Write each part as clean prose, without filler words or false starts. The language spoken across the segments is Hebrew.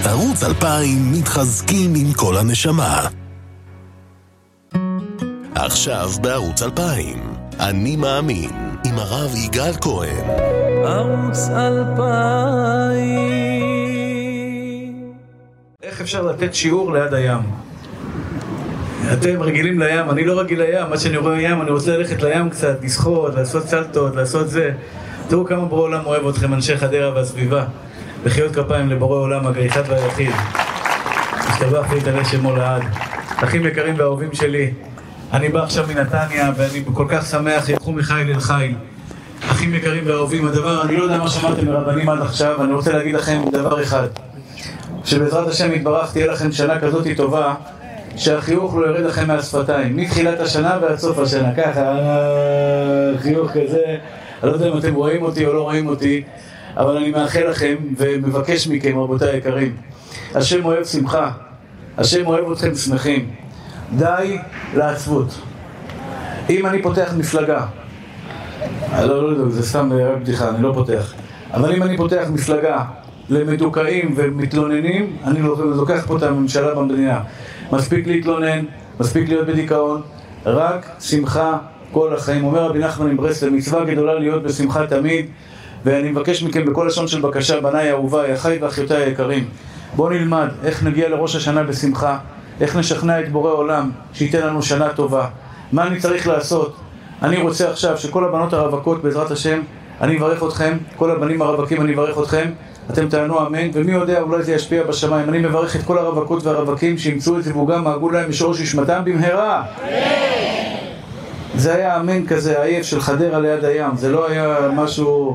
ערוץ 2000 מתחזקים עם כל הנשמה. עכשיו בערוץ 2000, אני מאמין, עם הרב יגאל כהן. ערוץ 2000. איך אפשר לתת שיעור ליד הים? אתם רגילים לים, אני לא רגיל לים. מה שאני רואה ים, אני רוצה ללכת לים קצת, לשחות, לעשות סלטות, לעשות זה. תראו כמה בורא עולם אוהב אתכם, אנשי חדרה והסביבה. לחיות כפיים לבורא עולם, האחד והיחיד. השתבח ויתעלה שמו לעד. אחים יקרים ואהובים שלי, אני בא עכשיו מנתניה ואני כל כך שמח, ילכו מחיל אל חיל. אחים יקרים ואהובים, הדבר, אני לא יודע מה שמעתם מרבנים עד עכשיו, אני רוצה להגיד לכם דבר אחד. שבעזרת השם יתברך תהיה לכם שנה כזאת טובה, שהחיוך לא ירד לכם מהשפתיים, מתחילת השנה ועד סוף השנה, ככה, חיוך כזה, אני לא יודע אם אתם רואים אותי או לא רואים אותי, אבל אני מאחל לכם ומבקש מכם, רבותיי היקרים, השם אוהב שמחה, השם אוהב אתכם שמחים, די לעצבות. אם אני פותח מפלגה, לא, זה סתם רק בדיחה, אני לא פותח, אבל אם אני פותח מפלגה למדוכאים ומתלוננים, אני לוקח פה את הממשלה במדינה. מספיק להתלונן, מספיק להיות בדיכאון, רק שמחה כל החיים. אומר רבי נחמן מברסלב, מצווה גדולה להיות בשמחה תמיד, ואני מבקש מכם בכל לשון של בקשה, בניי אהוביי, אחיי ואחיותיי היקרים, בואו נלמד איך נגיע לראש השנה בשמחה, איך נשכנע את בורא עולם שייתן לנו שנה טובה. מה אני צריך לעשות? אני רוצה עכשיו שכל הבנות הרווקות בעזרת השם, אני מברך אתכם, כל הבנים הרווקים אני מברך אתכם, אתם תענו אמן, ומי יודע, אולי זה ישפיע בשמיים. אני מברך את כל הרווקות והרווקים שימצאו את זיווגם, מעגו להם משורש נשמתם במהרה. זה היה אמן כזה עייף של חדרה ליד הים, זה לא היה משהו...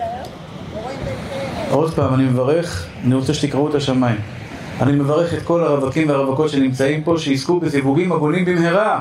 עוד פעם, אני מברך, אני רוצה שתקראו את השמיים. אני מברך את כל הרווקים והרווקות שנמצאים פה, שיזכו בזיווגים הגונים במהרה.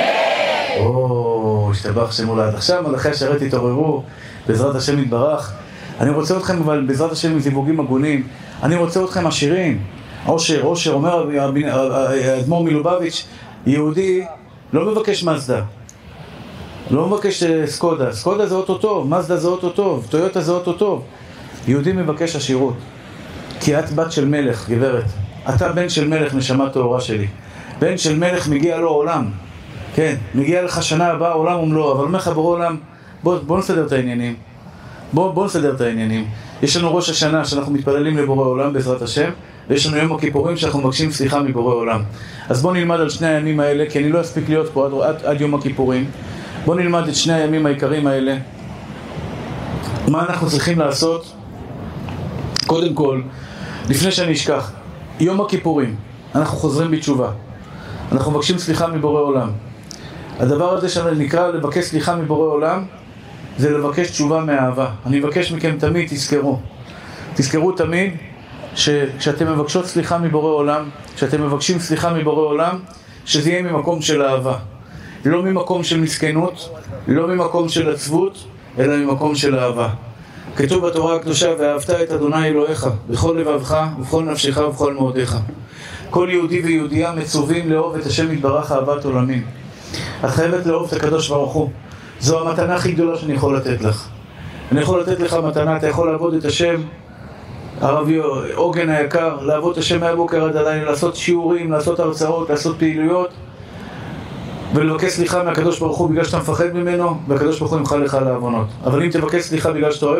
השתבח שם הולד. עכשיו מלאכי השרת התעוררו, בעזרת השם יתברך. אני רוצה אתכם, אבל בעזרת השם עם זיווגים הגונים, אני רוצה אתכם עשירים. עושר, אומר אדמו"ר מלובביץ', יהודי לא מבקש מזדה, לא מבקש סקודה. סקודה זה אוטו טוב, מזדה זה אוטו טוב, טויוטה זה אוטו טוב. יהודי מבקש עשירות, כי את בת של מלך, גברת. אתה בן של מלך, נשמה טהורה שלי. בן של מלך מגיע לו עולם. כן, מגיע לך שנה הבאה עולם ומלואו, אבל אומר לך בורא עולם, בוא נסדר את העניינים. בוא נסדר את העניינים. יש לנו ראש השנה שאנחנו מתפללים לבורא עולם בעזרת השם, ויש לנו יום הכיפורים שאנחנו מבקשים סליחה מבורא עולם. אז בוא נלמד על שני הימים האלה, כי אני לא אספיק להיות פה עד יום הכיפורים. בוא נלמד את שני הימים העיקריים האלה. מה אנחנו צריכים לעשות? קודם כל, לפני שאני אשכח, יום הכיפורים, אנחנו חוזרים בתשובה. אנחנו מבקשים סליחה מבורא עולם. הדבר הזה שנקרא לבקש סליחה מבורא עולם, זה לבקש תשובה מאהבה. אני מבקש מכם תמיד, תזכרו תמיד, שכשאתם מבקשות סליחה מבורא עולם, כשאתם מבקשים סליחה מבורא עולם, שזה יהיה ממקום של אהבה. לא ממקום של מסכנות, לא ממקום של עצבות, אלא ממקום של אהבה. כתוב בתורה הקדושה, ואהבת את אדוני אלוהיך, בכל לבבך, ובכל נפשך, ובכל מאודיך. כל יהודי ויהודייה מצווים לאהוב את השם יתברך אהבת עולמים. את חייבת לאהוב את הקדוש ברוך הוא. זו המתנה הכי גדולה שאני יכול לתת לך. אני יכול לתת לך מתנה, אתה יכול לעבוד את השם, הרבי עוגן היקר, לעבוד את השם מהבוקר עד הלילה, לעשות שיעורים, לעשות הרצאות, לעשות פעילויות, ולבקש סליחה מהקדוש ברוך הוא בגלל שאתה מפחד ממנו, והקדוש ברוך הוא ימחל לך על העוונות. אבל אם תבקש סליחה בגלל שאתה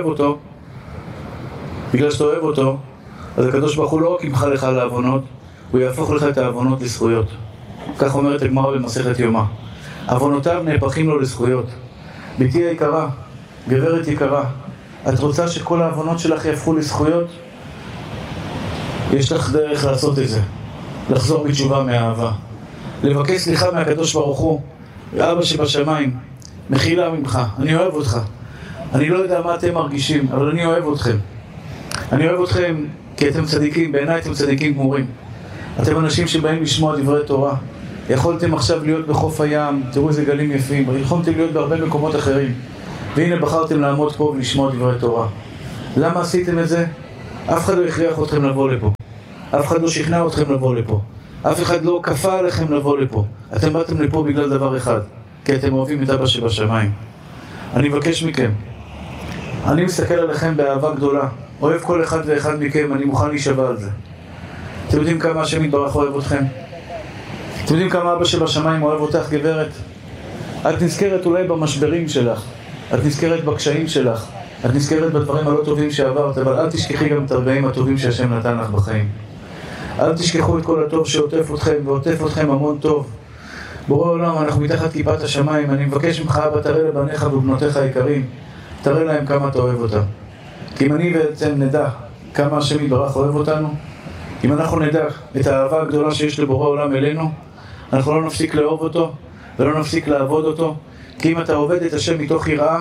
אוהב אותו, אז הקדוש ברוך הוא לא רק ימחל לך על העוונות, הוא יהפוך לך את העוונות לזכויות. כך אומרת הגמרא במסכת יומא. עוונותיו נהפכים לו לזכויות. ביתי היקרה, גברת יקרה, את רוצה שכל העוונות שלך יהפכו לזכויות? יש לך דרך לעשות את זה. לחזור בתשובה מאהבה. לבקש סליחה מהקדוש ברוך הוא, אבא שבשמיים, מחילה ממך, אני אוהב אותך. אני לא יודע מה אתם מרגישים, אבל אני אוהב אתכם. אני אוהב אתכם כי אתם צדיקים, בעיניי אתם צדיקים גמורים. אתם אנשים שבאים לשמוע דברי תורה. יכולתם עכשיו להיות בחוף הים, תראו איזה גלים יפים, יכולתם להיות בהרבה מקומות אחרים. והנה בחרתם לעמוד פה ולשמוע דברי תורה. למה עשיתם את זה? אף אחד לא הכריח אתכם לבוא לפה. אף אחד לא שכנע אתכם לבוא לפה. אף אחד לא כפה עליכם לבוא לפה. אתם באתם לפה בגלל דבר אחד, כי אתם אוהבים את אבא שבשמיים. אני מבקש מכם, אני מסתכל עליכם באהבה גדולה, אוהב כל אחד ואחד מכם, אני מוכן להישבע על זה. אתם יודעים כמה השם יתברך אוהב אתכם? אתם יודעים כמה אבא שבשמיים אוהב אותך, גברת? את נזכרת אולי במשברים שלך, את נזכרת בקשיים שלך, את נזכרת בדברים הלא טובים שעברת, אבל אל תשכחי גם את הרגעים הטובים שהשם נתן לך בחיים. אל תשכחו את כל הטוב שעוטף אתכם, ועוטף אתכם המון טוב. בורא עולם, אנחנו מתחת כיפת השמיים, אני מבקש ממך, אבא, תראה לבניך ובנותיך היקרים, תראה להם כמה אתה אוהב אותם. כי אם אני ואתם נדע כמה השם יתברך אוהב אותנו, אם אנחנו נדע את האהבה הגדולה שיש לבורא עולם אלינו, אנחנו לא נפסיק לאהוב אותו ולא נפסיק לעבוד אותו. כי אם אתה עובד את השם מתוך יראה,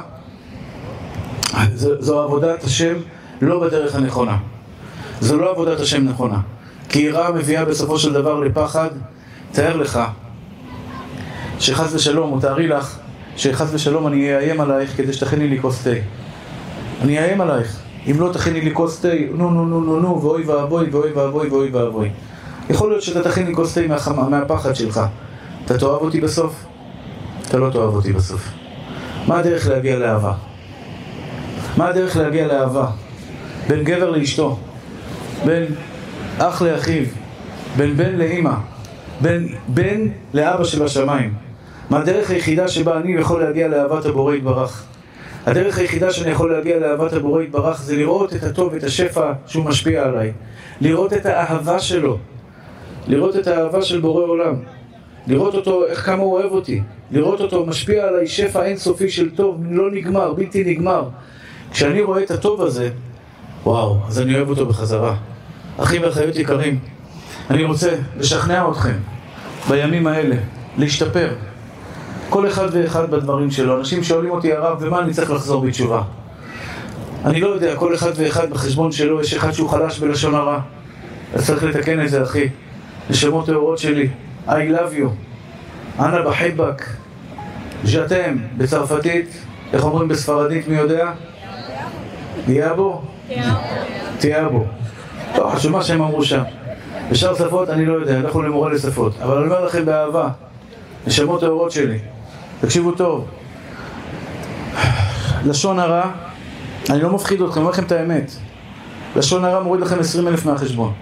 זו עבודת השם לא בדרך הנכונה. זו לא עבודת השם נכונה. כי יראה מביאה בסופו של דבר לפחד. תאר לך שחס ושלום, או תארי לך שחס ושלום אני אאיים עלייך כדי שתכיני לי כוס תה. אני אאיים עלייך. אם לא תכיני לי כוס תה, נו, ואוי ואבוי, ואוי ואבוי, ואוי ואבוי. יכול להיות שאתה תכין לי כוס תה מהפחד שלך. אתה תאהב אותי בסוף? אתה לא תאהב אותי בסוף. מה הדרך להגיע לאהבה? מה הדרך להגיע לאהבה? בין גבר לאשתו, בין אח לאחיו, בין בן לאמא, בין בן לאבא שבשמיים. מה הדרך היחידה שבה אני יכול להגיע לאהבת הבורא יתברך? הדרך היחידה שאני יכול להגיע לאהבת הבורא יתברך זה לראות את הטוב ואת השפע שהוא משפיע עליי, לראות את האהבה שלו, לראות את האהבה של בורא עולם, לראות אותו איך כמה הוא אוהב אותי, לראות אותו משפיע עליי שפע אינסופי של טוב לא נגמר, בלתי נגמר. כשאני רואה את הטוב הזה, וואו, אז אני אוהב אותו בחזרה. אחים ואחיות יקרים, אני רוצה לשכנע אתכם בימים האלה להשתפר, כל אחד ואחד בדברים שלו. אנשים שואלים אותי, הרב, ומה אני צריך לחזור בתשובה? אני לא יודע, כל אחד ואחד בחשבון שלו, יש אחד שהוא חלש בלשון הרע, אז צריך לתקן את זה, אחי. נשמות טהורות שלי, I love you, אנה בחיבק, ז'תם, בצרפתית, איך אומרים בספרדית, מי יודע? דיאבו? דיאבו. לא, חשוב מה שהם אמרו שם. בשאר שפות אני לא יודע, אנחנו למורה לשפות. אבל אני אומר לכם באהבה, נשמות טהורות שלי, תקשיבו טוב. לשון הרע, אני לא מפחיד אתכם, אני אומר לכם את האמת. לשון הרע מוריד לכם 20,000 מהחשבון.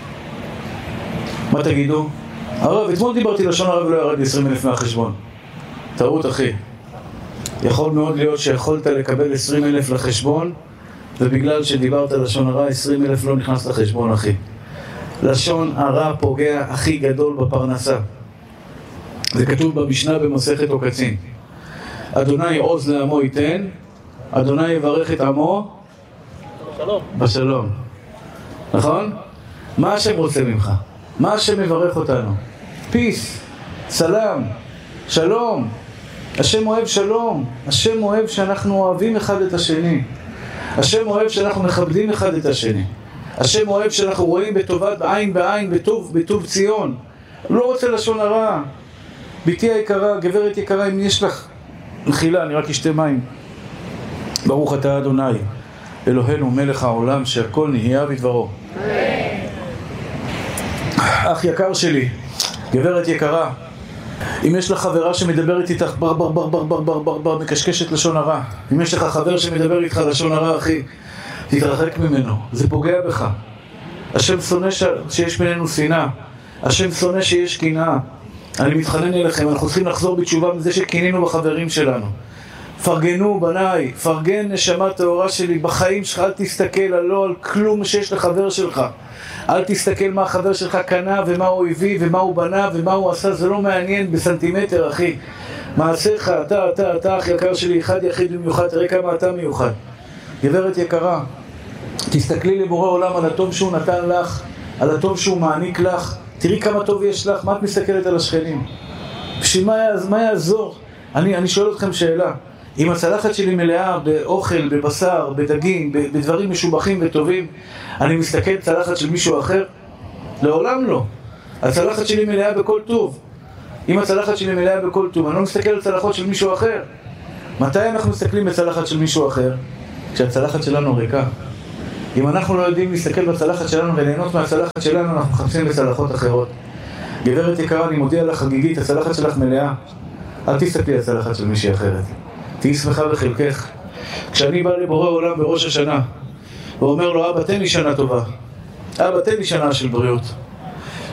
מה תגידו? הרב, אתמול דיברתי לשון הרע ולא ירד לי 20,000 מהחשבון. טעות, אחי. יכול מאוד להיות שיכולת לקבל 20,000 לחשבון, ובגלל שדיברת לשון הרע, 20,000 לא נכנס לחשבון, אחי. לשון הרע פוגע הכי גדול בפרנסה. זה כתוב במשנה במסכת עוקצין. אדוני עוז לעמו ייתן, אדוני יברך את עמו בשלום. בשלום. נכון? מה השם רוצה ממך? מה השם מברך אותנו? פיס, סלם, שלום. השם אוהב שלום. השם אוהב שאנחנו אוהבים אחד את השני. השם אוהב שאנחנו מכבדים אחד את השני. השם אוהב שאנחנו רואים בטובת עין בעין, בטוב ציון. הוא לא רוצה לשון הרע. ביתי היקרה, גברת יקרה, אם יש לך מחילה, אני רק אשתה מים. ברוך אתה אדוני, אלוהינו מלך העולם, שהכל נהיה בדברו. אח יקר שלי, גברת יקרה, אם יש לך חברה שמדברת איתך בר מקשקשת לשון הרע, אם יש לך חבר שמדבר איתך לשון הרע, אחי, תתרחק ממנו, זה פוגע בך. השם שונא שיש בינינו שנאה, השם שונא שיש קנאה. אני מתחנן אליכם, אנחנו צריכים לחזור בתשובה מזה שקינינו בחברים שלנו. פרגנו בניי, פרגן נשמה טהורה שלי, בחיים שלך אל תסתכל על כלום שיש לחבר שלך. אל תסתכל מה החבר שלך קנה ומה הוא הביא ומה הוא בנה ומה הוא עשה, זה לא מעניין בסנטימטר, אחי. מעשיך, אתה אח יקר שלי, אחד יחיד במיוחד, תראה כמה אתה מיוחד. גברת יקרה, תסתכלי לבורא עולם על הטוב שהוא נתן לך, על הטוב שהוא מעניק לך. תראי כמה טוב יש לך, מה את מסתכלת על השכנים? בשביל מה יעזור? אני שואל אתכם שאלה. אם הצלחת שלי מלאה באוכל, בבשר, בדגים, בדברים משובחים וטובים, אני מסתכל צלחת של מישהו אחר? לעולם לא. הצלחת שלי מלאה בכל טוב. אם הצלחת שלי מלאה בכל טוב, אני לא מסתכל על צלחות של מישהו אחר. מתי אנחנו מסתכלים בצלחת של מישהו אחר? כשהצלחת שלנו ריקה. אם אנחנו לא יודעים להסתכל בצלחת שלנו וליהנות מהצלחת שלנו, אנחנו מחפשים בצלחות אחרות. גברת יקרה, אני מודיע לך חגיגית, הצלחת שלך מלאה. אל תסתכלי על הצלחת של מישהי אחרת. תהי שמחה בחלקך. כשאני בא לבורא עולם בראש השנה ואומר לו, אבא תן לי שנה טובה, אבא תן לי שנה של בריאות,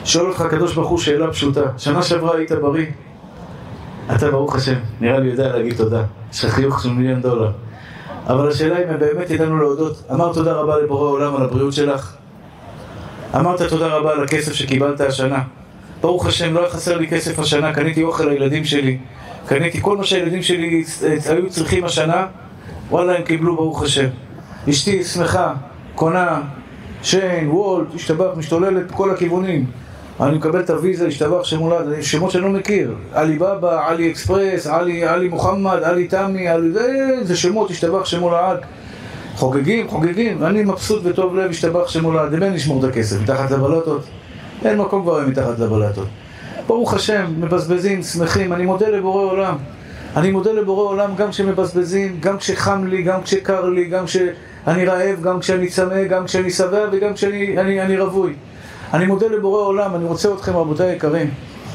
שואל אותך הקדוש ברוך הוא שאלה פשוטה. שנה שעברה היית בריא? אתה ברוך השם, נראה לי יודע להגיד תודה. יש לך חיוך של $1,000,000. אבל השאלה אם באמת ידענו להודות. אמרת תודה רבה לבורא העולם על הבריאות שלך? אמרת תודה רבה על הכסף שקיבלת השנה? ברוך השם, לא היה חסר לי כסף השנה, קניתי אוכל לילדים שלי, קניתי כל מה שהילדים שלי היו צריכים השנה, וואלה הם קיבלו ברוך השם. אשתי שמחה, קונה, שיין, וולט, השתבח, משתוללת בכל הכיוונים. אני מקבל את הוויזה, השתבח שמולד, שמות שאני לא מכיר, עלי בבא, עלי אקספרס, עלי מוחמד, עלי תמי, זה שמות, השתבח שמולד. חוגגים, אני מבסוט וטוב לב, השתבח שמולד, דמיין לשמור את הכסף, מתחת לבלטות. אין מקום כבר מתחת לבלטות. ברוך השם, מבזבזים, שמחים, אני מודה לבורא עולם. אני מודה לבורא עולם גם כשמבזבזים, גם כשחם לי, גם כשקר לי, גם כשאני רעב, גם כשאני צמא, גם כשאני שבע וגם כשאני רווי. אני מודה לבורא עולם, אני רוצה אתכם רבותיי יקרים.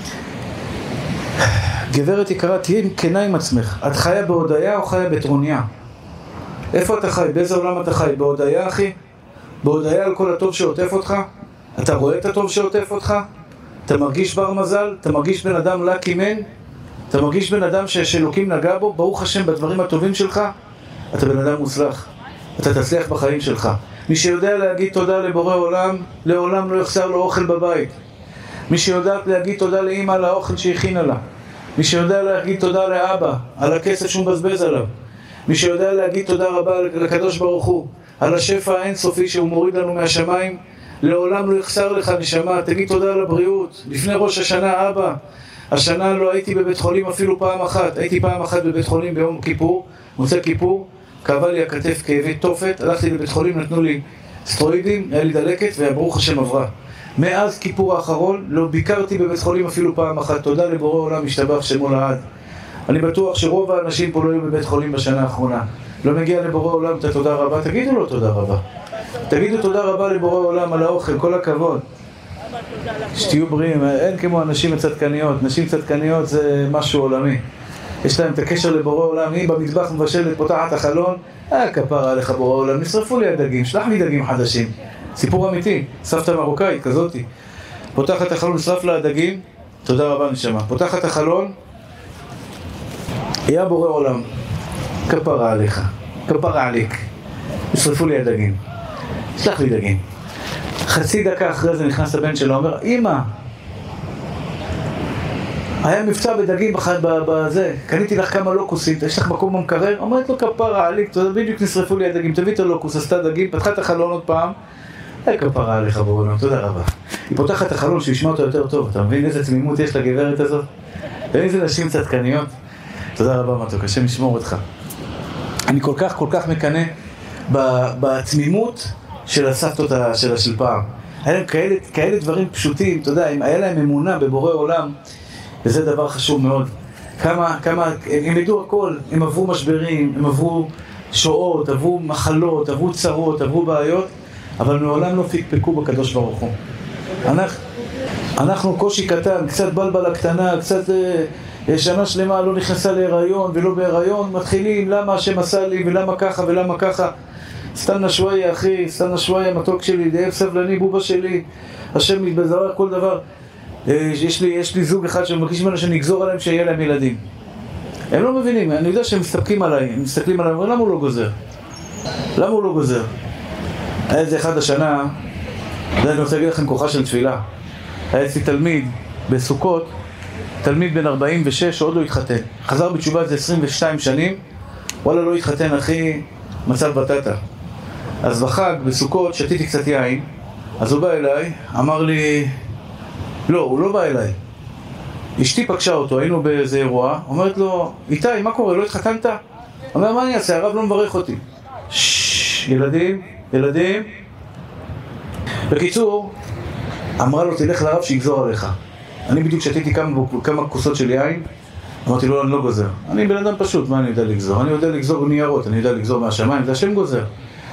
גברת יקרה, תהיי כנה עם עצמך. את חיה בהודיה או חיה בטרוניה? איפה אתה חי? באיזה עולם אתה חי? בהודיה אחי? בהודיה על כל הטוב שעוטף אותך? אתה רואה את הטוב שעוטף אותך? אתה מרגיש בר מזל? אתה מרגיש בן אדם לקי מן? אתה מרגיש בן אדם שאלוקים נגע בו? ברוך השם בדברים הטובים שלך? אתה בן אדם מוצלח. אתה תצליח בחיים שלך. מי שיודע להגיד תודה לבורא עולם, לעולם לא יחסר לו אוכל בבית. מי שיודעת להגיד תודה לאמא על האוכל שהכינה לה. מי שיודע להגיד תודה לאבא על הכסף שהוא מבזבז עליו. מי שיודע להגיד תודה רבה לקדוש ברוך הוא על השפע האינסופי שהוא מוריד לנו מהשמיים, לעולם לא יחסר לך נשמה. תגיד תודה על הבריאות. לפני ראש השנה אבא, השנה לא הייתי בבית חולים אפילו פעם אחת. הייתי פעם אחת בבית חולים ביום כיפור, מוצא כיפור, כאבה לי הכתף כאבי תופת, הלכתי לבית חולים, נתנו לי סטרואידים, היה לי דלקת והברוך השם עברה. מאז כיפור האחרון לא ביקרתי בבית חולים אפילו פעם אחת. תודה לבורא עולם, השתבח שמו לעד. אני בטוח שרוב האנשים פה לא היו בבית חולים בשנה האחרונה. לא מגיע לבורא עולם את התודה רבה, תגידו לו תודה רבה. תגידו תודה רבה לבורא עולם על האוכל, כל הכבוד. שתהיו בריאים, אין כמו אנשים צדקניות. נשים צדקניות זה משהו עולמי. יש להם את הקשר לבורא עולם. היא במטבח מבשלת, פותחת החלון, כפרה עליך בורא עולם, נשרפו לי הדגים, שלח לי דגים חדשים. סיפור אמיתי, סבתא מרוקאית כזאתי. פותחת החלון, נשרף לה הדגים, תודה רבה נשמה. פותחת החלון, היה בורא עולם, כפרה עליך, כפרה עליק, נשרפו לי הדגים, שלח לי דגים. חצי דקה אחרי זה נכנס הבן שלו, אומר, אמא, היה מבצע בדגים בזה, קניתי לך כמה לוקוסית, יש לך מקום במקרר? אומרת לו כפרה עליק, בדיוק נשרפו לי הדגים, תביא את הלוקוס, עשתה דגים, פתחה את החלון עוד פעם, כפרה עליך בורא עולם, תודה רבה. היא פותחת את החלון שישמע אותו יותר טוב, אתה מבין איזה תמימות יש לגברת הזאת? ואיזה נשים צדקניות? תודה רבה מתוק, השם ישמור אותך. אני כל כך מקנא בתמימות של הסבתות של פעם. היה להם כאלה דברים פשוטים, אתה יודע, היה להם אמונה בבורא עולם, וזה דבר חשוב מאוד. כמה, הם ידעו הכל, הם עברו משברים, הם עברו שואות, עברו מחלות, עברו צרות, עברו בעיות, אבל מעולם לא פקפקו בקדוש ברוך הוא. אנחנו קושי קטן, קצת בלבלה קטנה, קצת שנה שלמה לא נכנסה להיריון ולא בהיריון, מתחילים למה השם עשה לי ולמה ככה ולמה ככה. סתנה שוואיה אחי, סתנה שוואיה מתוק שלי, דאב סבלני בובה שלי, השם מתבזרה כל דבר. יש לי זוג אחד שמרגיש ממנו שנגזור עליהם שיהיה להם ילדים. הם לא מבינים, אני יודע שהם מסתפקים עליי, הם מסתכלים עליי, אבל למה הוא לא גוזר? למה הוא לא גוזר? היה איזה אחד השנה, אני רוצה להגיד לכם כוחה של תפילה. היה אצלי תלמיד בסוכות, תלמיד בן 46 שעוד לא התחתן. חזר בתשובה זה 22 שנים, וואלה לא התחתן אחי, מצב בטטה. אז בחג, בסוכות, שתיתי קצת יין, אז הוא בא אליי, אמר לי, לא, הוא לא בא אליי. אשתי פגשה אותו, היינו באיזה אירוע, אומרת לו, איתי, מה קורה, לא התחתנת? אומר, מה אני אעשה, הרב לא מברך אותי. ילדים. בקיצור, אמרה לו, תלך לרב שיגזור עליך. אני בדיוק שתיתי כמה כוסות של יין, אמרתי לו, אני לא גוזר. אני בן אדם פשוט, מה אני יודע לגזור? אני יודע לגזור ניירות, אני יודע לגזור מהשמיים, זה השם גוזר.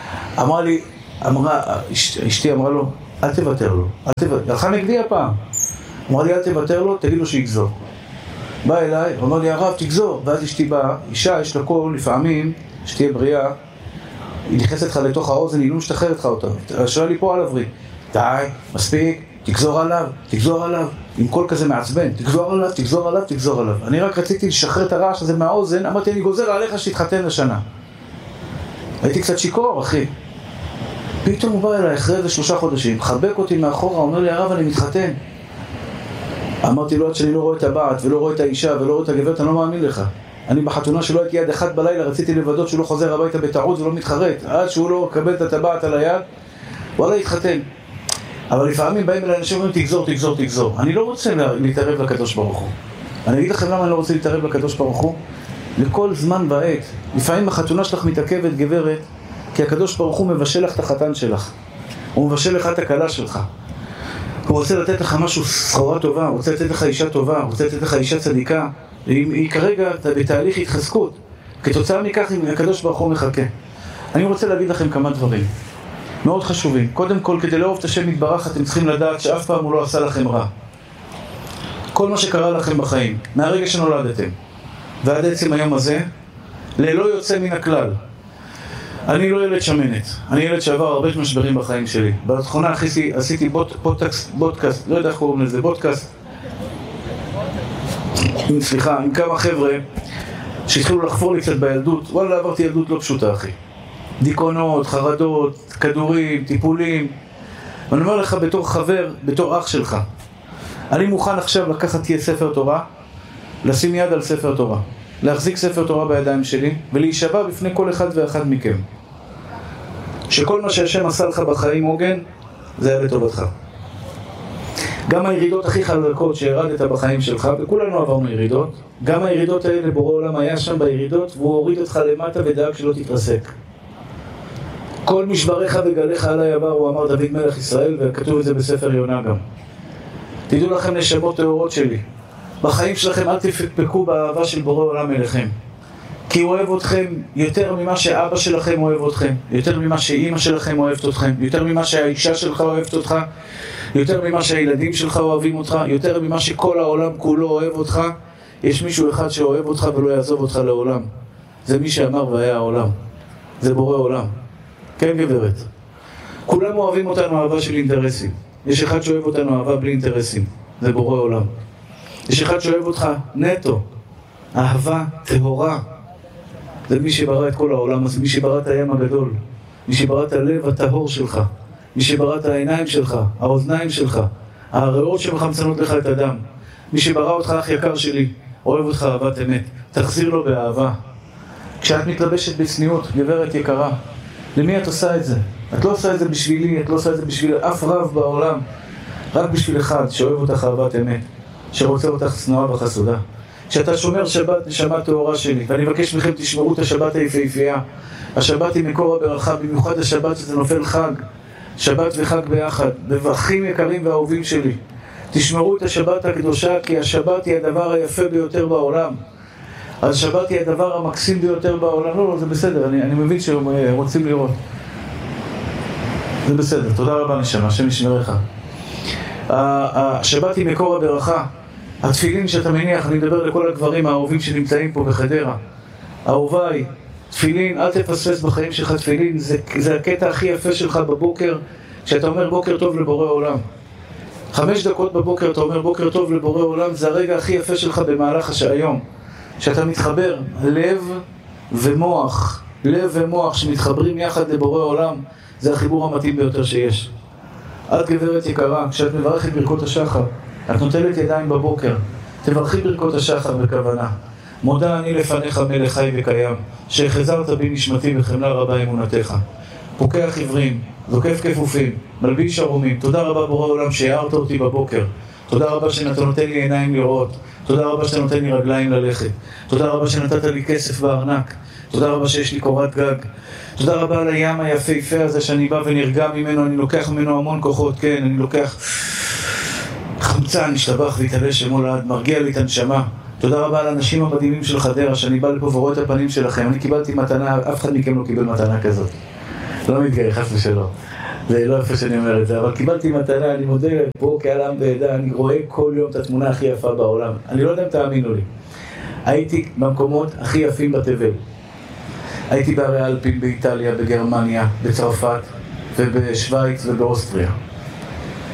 אשתי אמרה לו, אל תוותר לו, הלכה נגדי הפעם. אמרה לי, אל תוותר לו, תגיד לו שיגזור. בא אליי, אמר לי, הרב, תגזור. ואז אשתי באה, אישה, יש לה קול, לפעמים, שתהיה בריאה, היא נכנסת לך לתוך האוזן, היא לא משתחררת לך אותה. השאלה לי פה על עברי, די, מספיק, תגזור עליו, תגזור עליו, עם קול כזה מעצבן, תגזור עליו, תגזור עליו, תגזור עליו. אני רק רציתי לשחרר את הרעש הזה מהאוזן, אמרתי, אני גוזר עליך שתתחתן לשנה. הייתי קצת שיקור, אחי. פתאום הוא בא אליי אחרי איזה 3 חודשים, חבק אותי מאחורה, אומר לי, הרב, אני מתחתן. אמרתי לו, עד שאני לא רואה את הבת, ולא רואה את האישה, ולא רואה את הגברת, אני לא מאמין לך. אני בחתונה שלו הייתי עד 1 בלילה, רציתי לוודות שהוא לא חוזר הביתה בטעות ולא מתחרט. עד שהוא לא קבל את הטבעת על היד, וואלה, התחתן. אבל לפעמים באים אליי אנשים ואומרים, תגזור, תגזור, תגזור. אני לא רוצה להתערב לקדוש ברוך הוא. אני אגיד לכם למה אני לא רוצה להתערב לקדוש ברוך הוא. לכל זמן ועת. לפעמים החתונה שלך מתעכבת, גברת, כי הקדוש ברוך הוא מבשל לך את החתן שלך. הוא מבשל לך את הכלה שלך. הוא רוצה לתת לך משהו, סחורה טובה, הוא רוצה לתת לך אישה טובה, הוא רוצה לתת לך אישה צדיקה. היא כרגע בתהליך התחזקות. כתוצאה מכך, הקדוש ברוך הוא מחכה. אני רוצה להגיד לכם כמה דברים. מאוד חשובים. קודם כל, כדי לאהוב את השם יתברך, אתם צריכים לדעת שאף פעם הוא לא עשה לכם רע. כל מה שקרה לכם בחיים, מהרגע שנולדתם, ועד עצם היום הזה, ללא יוצא מן הכלל. אני לא ילד שמנת. אני ילד שעבר הרבה משברים בחיים שלי. בתכונה עשיתי בודקאסט, לא יודע איך קוראים לזה, בודקאסט. סליחה, עם כמה חבר'ה שהתחילו לחפור לי קצת בילדות. וואלה, עברתי ילדות לא פשוטה, אחי. דיכאונות, חרדות, כדורים, טיפולים. ואני אומר לך בתור חבר, בתור אח שלך, אני מוכן עכשיו לקחת ספר תורה, לשים יד על ספר תורה, להחזיק ספר תורה בידיים שלי, ולהישבע בפני כל אחד ואחד מכם, שכל מה שהשם עשה לך בחיים עוגן, זה היה לטובתך. גם הירידות הכי חלקות שהרדת בחיים שלך, וכולנו עברנו ירידות, גם הירידות האלה בורא עולם היה שם בירידות, והוא הוריד אותך למטה ודאג שלא תתרסק. כל משבריך וגליך עליי עבר, הוא אמר דוד מלך ישראל, וכתוב את זה בספר יונה גם. תדעו לכם נשמות טהורות שלי, בחיים שלכם אל תפקפקו באהבה של בורא עולם אליכם, כי הוא אוהב אתכם יותר ממה שאבא שלכם אוהב אתכם, יותר ממה שאימא שלכם אוהבת אתכם, יותר ממה שהאישה שלך אוהבת אותך, יותר ממה שהילדים שלך אוהבים אותך, יותר ממה שכל העולם כולו אוהב אותך. יש מישהו אחד שאוהב אותך ולא יעזוב אותך לעולם, זה מי שאמר והיה העולם, זה בורא עולם. כן גברת, כולם אוהבים אותנו אהבה של אינטרסים. יש אחד שאוהב אותנו אהבה בלי אינטרסים, זה בורא עולם. יש אחד שאוהב אותך נטו, אהבה טהורה, זה מי שברא את כל העולם, מי שברא את הים הגדול, מי שברא את הלב הטהור שלך, מי שברא את העיניים שלך, האוזניים שלך, הריאות שמחמצנות לך את הדם, מי שברא אותך אח יקר שלי, אוהב אותך אהבת אמת, תחזיר לו באהבה. כשאת מתלבשת בצניעות, גברת יקרה, למי את עושה את זה? את לא עושה את זה בשבילי, את לא עושה את זה בשביל אף רב בעולם, רק בשביל אחד שאוהב אותך אהבת אמת, שרוצה אותך צנועה וחסודה. כשאתה שומר שבת, נשמה טהורה שלי, ואני מבקש מכם תשמרו את השבת היפהפייה. השבת היא מקור הברכה, במיוחד השבת שזה נופל חג, שבת וחג ביחד, בברכים יקרים ואהובים שלי. תשמרו את השבת הקדושה, כי השבת היא הדבר היפה ביותר בעולם. השבת היא הדבר המקסים ביותר בעולם. לא, זה בסדר, אני מבין שרוצים לראות. זה בסדר, תודה רבה נשמה, השם ישמרך. השבת היא מקור הברכה. התפילין שאתה מניח, אני מדבר לכל הגברים האהובים שנמצאים פה בחדרה. אהוביי, תפילין, אל תפספס בחיים שלך תפילין, זה הקטע הכי יפה שלך בבוקר, כשאתה אומר בוקר טוב לבורא עולם. 5 דקות בבוקר אתה אומר בוקר טוב לבורא עולם, זה הרגע הכי יפה שלך במהלך היום. שאתה מתחבר לב ומוח, לב ומוח שמתחברים יחד לבורא עולם, זה החיבור המתאים ביותר שיש. את גברת יקרה, כשאת מברכת ברכות השחר, את נוטלת ידיים בבוקר, תברכי ברכות השחר בכוונה. מודה אני לפניך מלך חי וקיים, שהחזרת בי נשמתי בחמלה רבה אמונתך. פוקח עיוורים, זוקף כפופים, מלביש ערומים. תודה רבה בורא עולם שהארת אותי בבוקר. תודה רבה שאתה נותן לי עיניים לראות. תודה רבה שאתה נותן לי רגליים ללכת. תודה רבה שנתת לי כסף בארנק. תודה רבה שיש לי קורת גג. תודה רבה על הים היפהפה הזה שאני בא ונרגע ממנו, אני לוקח ממנו המון כוחות, כן, אני לוקח חמצן, משתבח והתעלה שמו לעד, מרגיע לי את הנשמה. תודה רבה על האנשים המדהימים של חדרה, שאני בא לפה ורואה את הפנים שלכם. אני קיבלתי מתנה, אף אחד מכם לא קיבל מתנה כזאת. לא מתגאה, חס ושלום. זה לא יפה שאני אומר את זה, אבל קיבלתי מתנה, אני מודה פה כעל עם ועדה, אני רואה כל יום את התמונה הכי יפה בעולם. אני לא יודע אם תאמינו לי. הייתי במקומות הכי יפים בתבל. הייתי בערי האלפים באיטליה, בגרמניה, בצרפת ובשוויץ ובאוסטריה.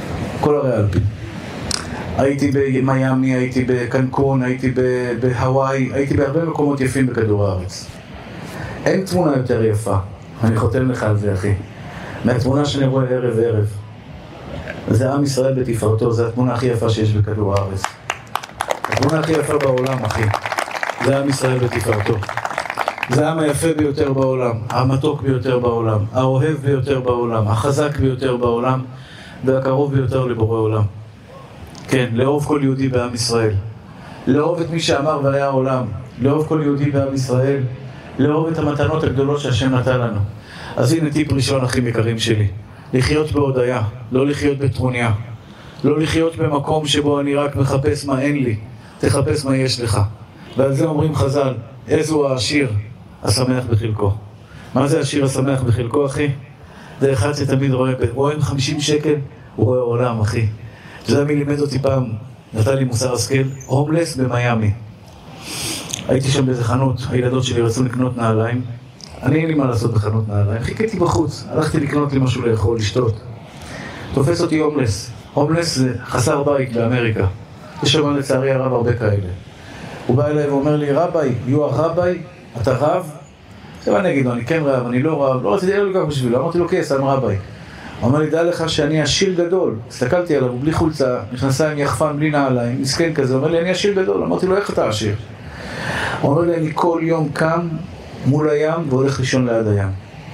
כל ערי האלפים. הייתי במיימי, הייתי בקנקון, הייתי בהוואי, הייתי בהרבה מקומות יפים בכדור הארץ. אין תמונה יותר יפה, אני חותם לך על זה אחי, מהתמונה שאני רואה ערב ערב. זה עם ישראל בתפארתו, זה התמונה הכי יפה שיש בכדור הארץ. התמונה הכי יפה בעולם אחי, זה עם ישראל בתפארתו. זה העם היפה ביותר בעולם, המתוק ביותר בעולם, האוהב ביותר בעולם, החזק ביותר בעולם, והקרוב ביותר לבורא עולם. כן, לאהוב כל יהודי בעם ישראל. לאהוב את מי שאמר והיה העולם. לאהוב כל יהודי בעם ישראל. לאהוב את המתנות הגדולות שהשם נתן לנו. אז הנה טיפ ראשון אחים יקרים שלי. לחיות בהודיה, לא לחיות בטרוניה. לא לחיות במקום שבו אני רק מחפש מה אין לי. תחפש מה יש לך. ועל זה אומרים חז"ל, איזו העשיר השמח בחלקו. מה זה השיר השמח בחלקו אחי? זה אחד שתמיד רואה עם 50 שקל, הוא רואה עולם אחי. זה מי לימד אותי פעם, נתן לי מוסר השכל, הומלס במיימי. הייתי שם באיזה חנות, הילדות שלי רצו לקנות נעליים. אני אין לי מה לעשות בחנות נעליים, חיכיתי בחוץ, הלכתי לקנות לי משהו לאכול, לשתות. תופס אותי הומלס. הומלס זה חסר בית באמריקה. יש שם לצערי הרב הרבה כאלה. הוא בא אליי ואומר לי, רבי, יו הרבי, אתה רב? עכשיו אני אגיד לו, אני כן רב, אני לא רב, לא רציתי לקח בשבילו, אמרתי לו, כן, אני רבי. הוא אמר לי, דע לך שאני עשיר גדול. הסתכלתי עליו, הוא בלי חולצה, נכנסה עם יחפן, בלי נעליים, מסכן כזה, הוא אומר לי, אני עשיר גדול. אמרתי לו, איך אתה עשיר? הוא אומר לי, אני כל יום קם מול הים והולך לישון ליד הים.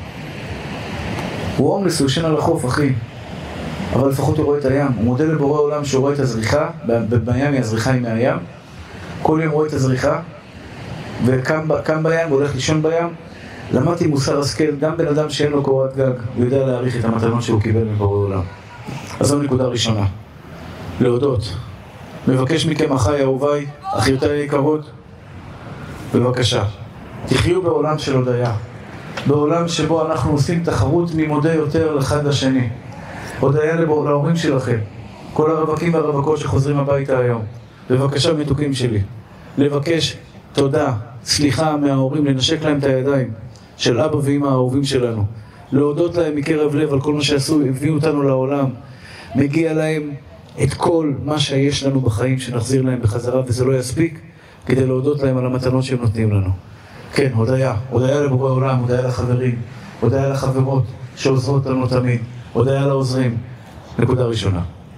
הוא הומלס, הוא ישן על החוף, אחי. אבל לפחות הוא רואה את הים. הוא מודה לבורא עולם שהוא רואה את הזריחה, במיימי הזריחה היא מהים. כל יום רואה את הזריחה, וקם בים והולך לישון בים. למדתי מוסר השכל, גם בן אדם שאין לו קורת גג, הוא יודע להעריך את המתנות שהוא קיבל מבורא עולם. אז זו נקודה ראשונה. להודות. מבקש מכם אחיי אהוביי, אחיותיי היקרות, בבקשה. תחיו בעולם של הודיה. בעולם שבו אנחנו עושים תחרות מי מודה יותר אחד לשני. הודיה להורים שלכם. כל הרווקים והרווקות שחוזרים הביתה היום. בבקשה מתוקים שלי. לבקש תודה, סליחה מההורים, לנשק להם את הידיים. של אבא ואמא האהובים שלנו. להודות להם מקרב לב על כל מה שעשו, הביאו אותנו לעולם. מגיע להם את כל מה שיש לנו בחיים שנחזיר להם בחזרה, וזה לא יספיק כדי להודות להם על המתנות שהם נותנים לנו. כן, הודיה. הודיה לבורא עולם, הודיה לחברים, הודיה לחברות שעוזרות לנו תמיד, הודיה לעוזרים. נקודה ראשונה.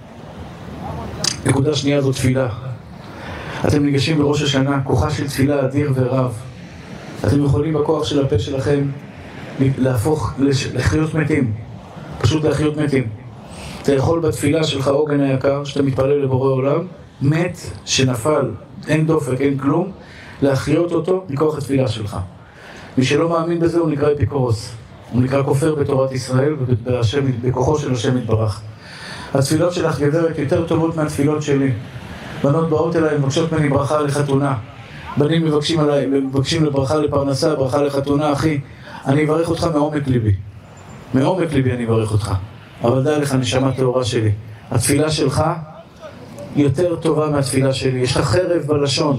נקודה שנייה זו תפילה. אתם ניגשים בראש השנה, כוחה של תפילה אדיר ורב. אתם יכולים בכוח של הפה שלכם לחיות מתים. פשוט לחיות מתים. אתה יכול בתפילה שלך, עוגן היקר, שאתה מתפלל לבורא עולם, מת שנפל, אין דופק, אין כלום, להחיות אותו מכוח התפילה שלך. מי שלא מאמין בזה הוא נקרא אפיקורוס. הוא נקרא כופר בתורת ישראל ובכוחו של השם יתברך. התפילות שלך גברת יותר טובות מהתפילות שלי. בנות באות אליי, מבקשות ממני ברכה לחתונה. בנים מבקשים לברכה לפרנסה, ברכה לחתונה, אחי. אני אברך אותך מעומק ליבי. מעומק ליבי אני אברך אותך. אבל דע לך, נשמה טהורה שלי. התפילה שלך יותר טובה מהתפילה שלי. יש לך חרב בלשון.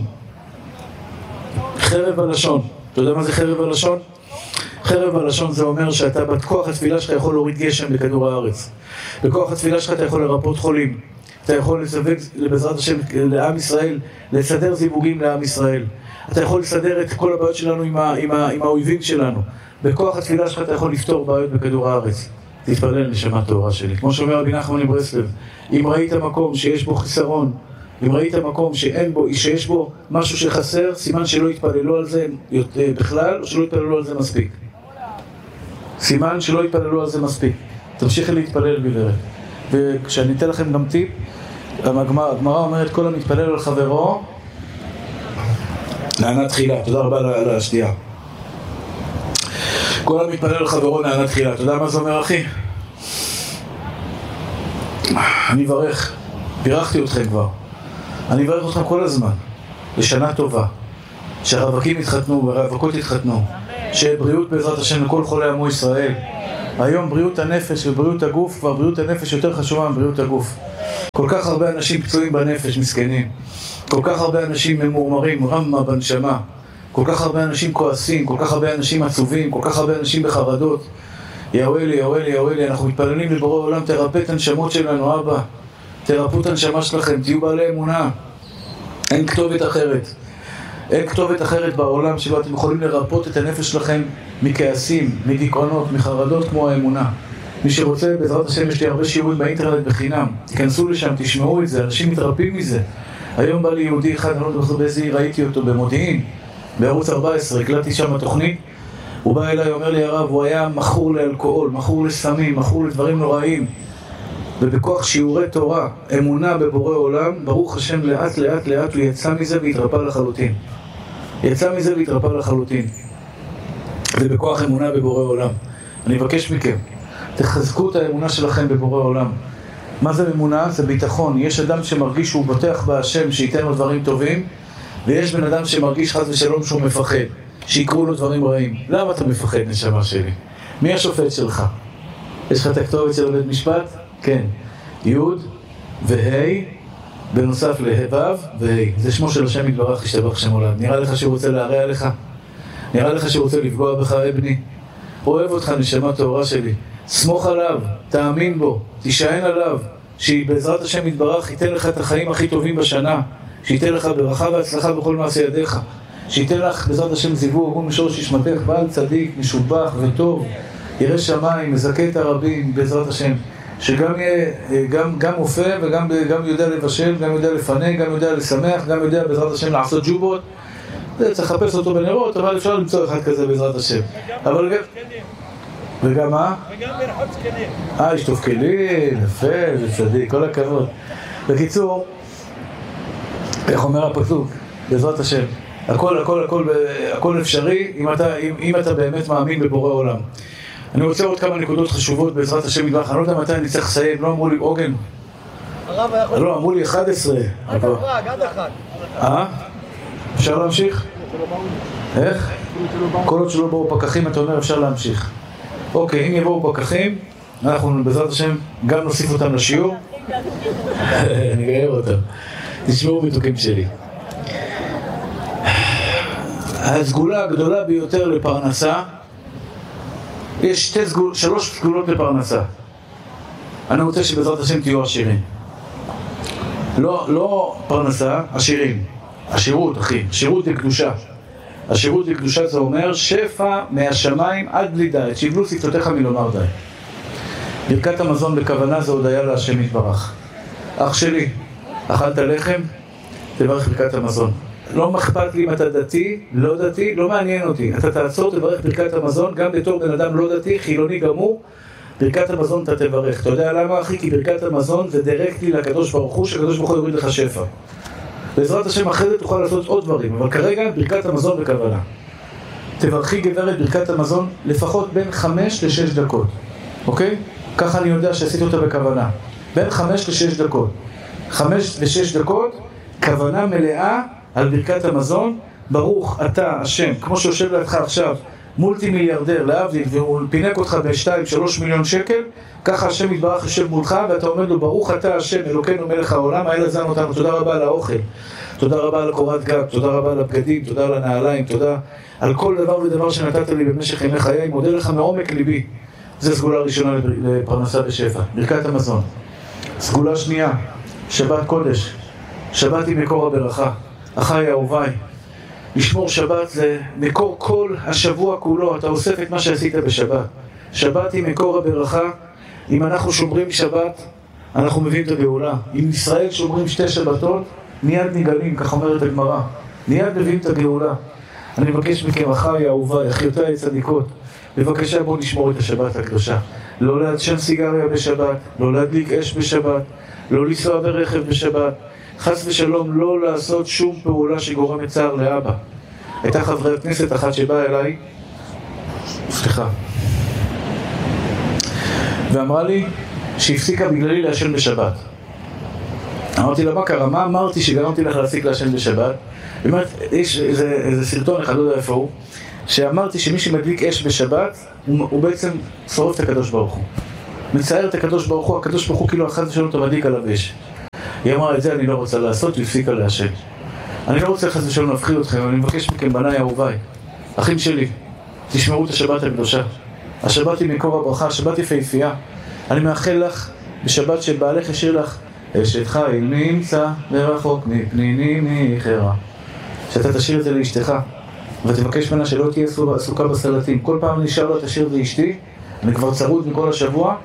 חרב בלשון. אתה יודע מה זה חרב בלשון? חרב בלשון זה אומר שאתה בכוח התפילה שלך יכול להוריד גשם בכדור הארץ. בכוח התפילה שלך אתה יכול לרפות חולים. אתה יכול לסווג בעזרת השם לעם ישראל, לסדר זיווגים לעם ישראל. אתה יכול לסדר את כל הבעיות שלנו עם האויבים שלנו. בכוח התפילה שלך אתה יכול לפתור בעיות בכדור הארץ. תתפלל נשמה טהורה שלי. כמו שאומר רבי נחמן מברסלב, אם ראית מקום שיש בו חיסרון, אם ראית מקום שיש בו משהו שחסר, סימן שלא יתפללו על זה בכלל, או שלא יתפללו על זה מספיק. סימן שלא יתפללו על זה מספיק. תמשיכי להתפלל גברת. וכשאני אתן לכם גם טיפ, הגמרא אומרת כל המתפלל על חברו נענה תחילה. תודה רבה על השתייה. כל המתפלל על חברו נענה תחילה. אתה יודע מה זה אומר אחי? אני אברך, בירכתי אתכם כבר, אני אברך אתכם כל הזמן לשנה טובה, שהרווקים יתחתנו והרווקות יתחתנו, שבריאות בעזרת השם לכל חולי עמו ישראל. היום בריאות הנפש ובריאות הגוף, כבר בריאות הנפש יותר חשובה מבריאות הגוף. כל כך הרבה אנשים פצועים בנפש, מסכנים. כל כך הרבה אנשים ממורמרים, רמה בנשמה. כל כך הרבה אנשים כועסים, כל כך הרבה אנשים עצובים, כל כך הרבה אנשים בחרדות. יאווה לי, אנחנו מתפללים לבורא עולם, תרפא את הנשמות שלנו, אבא. תרפאו את הנשמה שלכם, תהיו בעלי אמונה. אין כתובת אחרת. אין כתובת אחרת בעולם שבה אתם יכולים לרפות את הנפש שלכם מכעסים, מדיכאונות, מחרדות כמו האמונה. מי שרוצה, בעזרת השם, יש לי הרבה שיעורים באינטרנט בחינם. תיכנסו לשם, תשמעו את זה, אנשים מתרפאים מזה. היום בא לי יהודי אחד, אני לא יודע באיזה עיר ראיתי אותו, במודיעין, בערוץ 14, הקלטתי שם התוכנית. הוא בא אליי, אומר לי הרב, הוא היה מכור לאלכוהול, מכור לסמים, מכור לדברים נוראים. ובכוח שיעורי תורה, אמונה בבורא עולם, ברוך השם, לאט לאט לאט הוא יצא מזה והתרפא לחלוטין. יצא מזה והתרפא לחלוטין. ובכוח אמונה בבורא עולם. אני מבקש מכם, תחזקו את האמונה שלכם בבורא עולם. מה זה אמונה? זה ביטחון. יש אדם שמרגיש שהוא בוטח בהשם שייתן לו דברים טובים, ויש בן אדם שמרגיש חס ושלום שהוא מפחד, שיקרו לו דברים רעים. למה אתה מפחד, נשמה שלי? מי השופט שלך? יש לך את הכתובת של בית משפט? כן. י' וה' בנוסף לה' וה'. זה שמו של השם יתברך, ישתבח שם עולם. נראה לך שהוא רוצה להרע עליך? נראה לך שהוא רוצה לפגוע בך, אבני? אוהב אותך, נשמה טהורה שלי. סמוך עליו, תאמין בו, תישען עליו, שבעזרת השם יתברך ייתן לך את החיים הכי טובים בשנה, שייתן לך ברכה והצלחה בכל מעשה ידיך, שייתן לך בעזרת השם זיווג הגון משורש נשמתך, בעל צדיק, משובח וטוב, ירא שמיים, מזכה את הרבים בעזרת השם, שגם יהיה גם אופה וגם יודע לבשל, גם יודע לפנה, גם יודע לשמח, גם יודע בעזרת השם לעשות ג'ובות. צריך לחפש אותו בנרות, אבל אפשר למצוא אחד כזה בעזרת השם. וגם מה? וגם לרחוץ כלים. לשטוף כלים, יפה, זה צדיק, כל הכבוד. בקיצור, איך אומר הפסוק? בעזרת השם, הכל אפשרי אם אתה באמת מאמין בבורא עולם. אני רוצה עוד כמה נקודות חשובות בעזרת השם יתברך. אני לא יודע מתי אני צריך לסיים, לא אמרו לי עוגן. לא, אמרו לי 11. עד אחד. אפשר להמשיך? איך? כל עוד שלא באו פקחים, אתה אומר אפשר להמשיך. אוקיי, אם יבואו פקחים, אנחנו בעזרת השם גם נוסיף אותם לשיעור. אני אגייר אותם. תשמעו מתוקים שלי. הסגולה הגדולה ביותר לפרנסה, יש 3 סגולות לפרנסה. אני רוצה שבעזרת השם תהיו עשירים. לא פרנסה, עשירים. עשירות, אחי. עשירות לקדושה. עשירות לקדושה זה אומר שפע מהשמיים עד בלי די. שיבלו שפתותיך מלומר די. ברכת המזון בכוונה זה הודיה להשם יתברך. אח שלי, אכלת לחם, תברך ברכת המזון. לא אכפת לי אם אתה דתי, לא דתי, לא מעניין אותי. אתה תעצור, תברך ברכת המזון, גם בתור בן אדם לא דתי, חילוני גמור, ברכת המזון אתה תברך. אתה יודע למה, אחי? כי ברכת המזון זה דירקטלי לקדוש ברוך הוא, שהקדוש ברוך הוא יוריד לך שפע. בעזרת השם אחרי זה תוכל לעשות עוד דברים, אבל כרגע ברכת המזון בכוונה. תברכי גברת ברכת המזון לפחות בין 5 ל-6 דקות. אוקיי? ככה אני יודע שעשית אותה בכוונה. בין 5 ל-6 דקות. 5 ו-6 דקות, כוונה מלאה על ברכת המזון. ברוך אתה השם, כמו שיושב לידך עכשיו מולטי מיליארדר להבדיל, והוא פינק אותך ב-2-3 מיליון שקל, ככה השם יתברך יושב מולך, ואתה אומר לו ברוך אתה השם אלוקינו מלך העולם, האל עזן אותנו, תודה רבה על האוכל, תודה רבה על הקורת גג, תודה רבה על הבגדים, תודה על הנעליים, תודה על כל דבר ודבר שנתת לי במשך ימי חיי, מודה לך מעומק ליבי. זו סגולה ראשונה לפרנסה בשפע, ברכת המזון. סגולה שנייה, שבת קודש, שבת היא מקור הברכה, אחי אהוביי. לשמור שבת זה מקור כל השבוע כולו, אתה אוסף את מה שעשית בשבת. שבת היא מקור הברכה. אם אנחנו שומרים שבת, אנחנו מביאים את הגאולה. אם ישראל שומרים 2 שבתות, מיד נגלים, כך אומרת הגמרא. מיד מביאים את הגאולה. אני מבקש מכם, אחי אהוביי, אחיותיי הצדיקות, בבקשה בואו נשמור את השבת הקדושה. לא לעשן סיגריה בשבת, לא להדליק אש בשבת, לא לנסוע ברכב בשבת. חס ושלום לא לעשות שום פעולה שגורמת צער לאבא. הייתה חברת כנסת אחת שבאה אליי, ואמרה לי שהפסיקה בגללי לעשן בשבת. אמרתי לה, מה קרה? מה אמרתי שגרמתי לך להפסיק לעשן בשבת? היא אומרת, יש איזה סרטון אחד, לא יודע איפה הוא, שאמרתי שמי שמדליק אש בשבת, הוא בעצם שורף את הקדוש ברוך הוא. מצער את הקדוש ברוך הוא, הקדוש ברוך הוא כאילו אחד שלנו אתה מדליק עליו אש. היא אמרה, את זה אני לא רוצה לעשות, והפסיקה לעשן. אני לא רוצה חס ושלום להפחיד אתכם, אבל אני מבקש מכם, בניי אהוביי, אחים שלי, תשמרו את השבת הקדושה. השבת היא מקור הברכה, השבת יפהפייה. אני מאחל לך בשבת שבעלך ישאיר לך אשת חיל נמצא ורחוק מפניני מחרה. שאתה תשאיר את זה לאשתך ותבקש ממנה שלא תהיה עסוקה בסלטים. כל פעם נשאר לה תשאיר את זה לאשתי, אני כבר צרוד מכל השבוע,